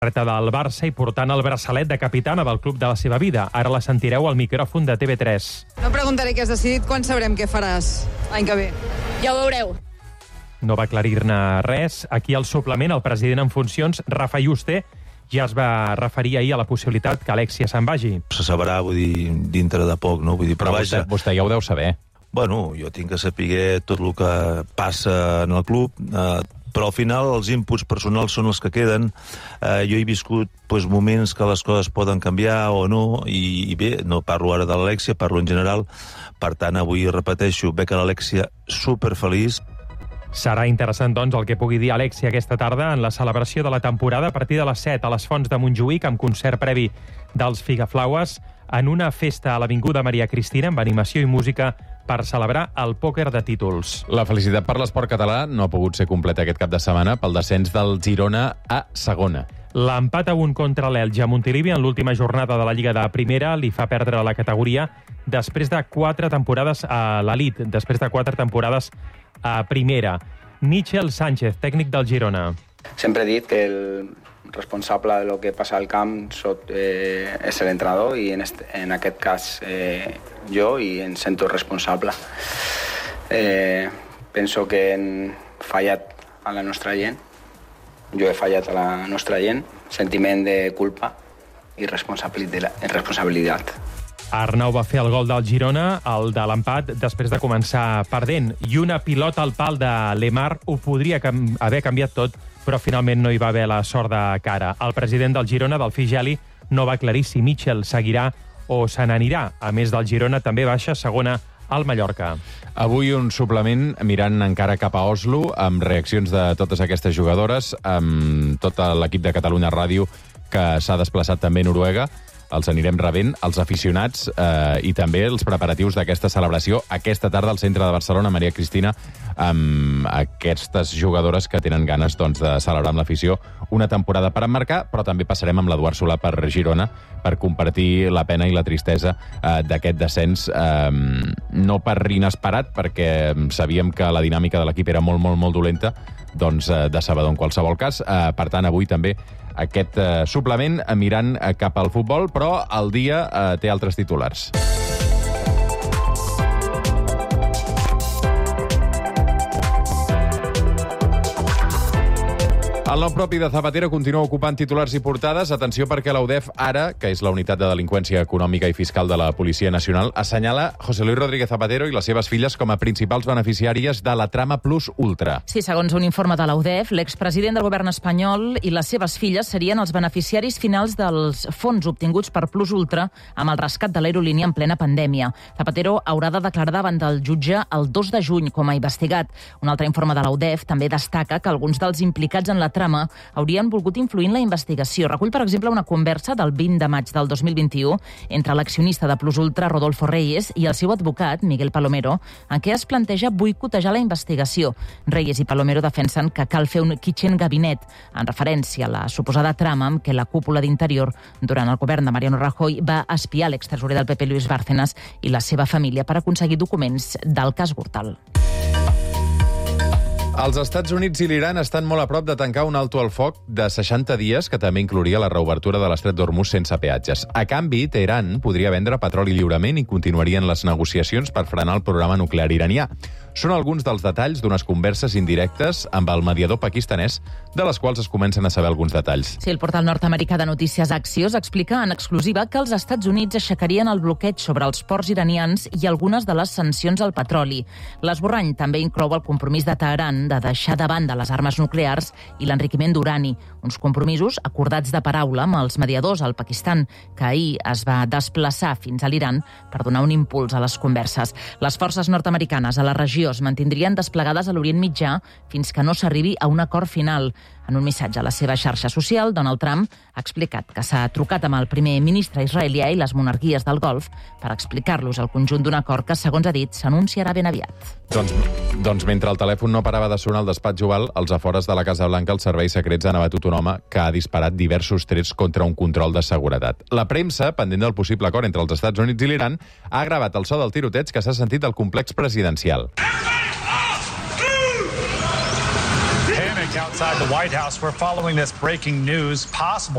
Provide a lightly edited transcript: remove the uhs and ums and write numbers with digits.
del Barça i portant el braçalet de capitana del club de la seva vida. Ara la sentireu al micròfon de TV3. No preguntaré què has decidit, quan sabrem què faràs l'any que ve. Ja ho veureu. No va aclarir-ne res. Aquí al suplement, el president en funcions, Rafa Yuste, ja es va referir ahir a la possibilitat que Alexia se'n vagi. Se sabrà, vull dir, dintre de poc, no? Vull dir, però vostè ja ho deu saber. Bueno, jo tinc que saber tot el que passa en el club, però al final els inputs personals són els que queden. Jo he viscut moments que les coses poden canviar o no, i bé, no parlo ara de l'Alexia, parlo en general. Per tant, avui repeteixo, veig a l'Alexia superfeliç. Serà interessant, doncs, el que pugui dir Alexia aquesta tarda en la celebració de la temporada a partir de les 7 a les Fonts de Montjuïc, amb concert previ dels Figaflaues, en una festa a l'Avinguda Maria Cristina amb animació i música per celebrar el pòquer de títols. La felicitat per l'esport català no ha pogut ser completa aquest cap de setmana pel descens del Girona a segona. L'empat a 1 contra l'Elche a Montilivi en l'última jornada de la Lliga de Primera li fa perdre la categoria després de 4 temporades a l'elit, després de 4 temporades a Primera. Michel Sánchez, tècnic del Girona. Sempre he dit que el responsable de lo que passa al camp és l'entrenador i en aquest cas jo, i em sento responsable. Penso que hem fallat a la nostra gent, jo he fallat a la nostra gent, sentiment de culpa i responsabilitat. Arnau va fer el gol del Girona, el de l'empat, després de començar perdent. I una pilota al pal de Lemar ho podria haver canviat tot, però finalment no hi va haver la sort de cara. El president del Girona, Delfí Geli, no va aclarir si Michel seguirà o se n'anirà. A més del Girona, també baixa segona al Mallorca. Avui un suplement mirant encara cap a Oslo, amb reaccions de totes aquestes jugadores, amb tot l'equip de Catalunya Ràdio, que s'ha desplaçat també a Noruega. Els anirem rebent, els aficionats i també els preparatius d'aquesta celebració aquesta tarda al centre de Barcelona, Maria Cristina, amb aquestes jugadores que tenen ganes de celebrar amb l'afició una temporada per emmarcar, però també passarem amb l'Eduard Solà per Girona per compartir la pena i la tristesa d'aquest descens, no per inesperat, perquè sabíem que la dinàmica de l'equip era molt, molt, molt dolenta, doncs decebedor en qualsevol cas. Per tant, avui també aquest suplement mirant cap al futbol, però el dia té altres titulars. El nom propi de Zapatero continua ocupant titulars i portades. Atenció, perquè la UDEF ara, que és la unitat de delinqüència econòmica i fiscal de la Policia Nacional, assenyala José Luis Rodríguez Zapatero i les seves filles com a principals beneficiàries de la trama Plus Ultra. Sí, segons un informe de la UDEF, l'expresident del govern espanyol i les seves filles serien els beneficiaris finals dels fons obtinguts per Plus Ultra amb el rescat de l'aerolínia en plena pandèmia. Zapatero haurà de declarar davant del jutge el 2 de juny com a investigat. Un altre informe de la UDEF també destaca que alguns dels implicats en la trama haurien volgut influir en la investigació. Recull, per exemple, una conversa del 20 de maig del 2021 entre l'accionista de Plus Ultra, Rodolfo Reyes, i el seu advocat, Miguel Palomero, en què es planteja boicotejar la investigació. Reyes i Palomero defensen que cal fer un kitchen gabinet, en referència a la suposada trama amb què la cúpula d'Interior, durant el govern de Mariano Rajoy, va espiar l'extresorer del PP, Luis Bárcenas, i la seva família per aconseguir documents del cas Gürtel. Els Estats Units i l'Iran estan molt a prop de tancar un alto al foc de 60 dies que també inclouria la reobertura de l'estret d'Hormuz sense peatges. A canvi, Teheran podria vendre petroli lliurement i continuarien les negociacions per frenar el programa nuclear iranià. Són alguns dels detalls d'unes converses indirectes amb el mediador pakistanès, de les quals es comencen a saber alguns detalls. Sí, el portal nord-americà de notícies Axios explica en exclusiva que els Estats Units aixecarien el bloqueig sobre els ports iranians i algunes de les sancions al petroli. L'esborrany també inclou el compromís de Teheran de deixar de banda les armes nuclears i l'enriquiment d'urani, uns compromisos acordats de paraula amb els mediadors al Pakistan, que ahir es va desplaçar fins a l'Iran per donar un impuls a les converses. Les forces nord-americanes a la regió es mantindrien desplegades a l'Orient Mitjà fins que no s'arribi a un acord final. En un missatge a la seva xarxa social, Donald Trump ha explicat que s'ha trucat amb el primer ministre israelià i les monarquies del Golf per explicar-los el conjunt d'un acord que, segons ha dit, s'anunciarà ben aviat. Doncs mentre el telèfon no parava de sonar al despatx Oval, als afores de la Casa Blanca els serveis secrets han abatut un home que ha disparat diversos trets contra un control de seguretat. La premsa, pendent del possible acord entre els Estats Units i l'Iran, ha gravat el so del tiroteig que s'ha sentit al complex presidencial. inside the White House. We're following this breaking news. Possible